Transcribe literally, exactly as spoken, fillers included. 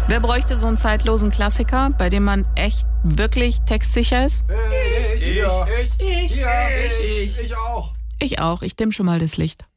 Wer bräuchte so einen zeitlosen Klassiker, bei dem man echt wirklich textsicher ist? Ich, ich, Ich, ich, ich, ja, ich, ich, ich auch. Ich auch. Ich dimm schon mal das Licht.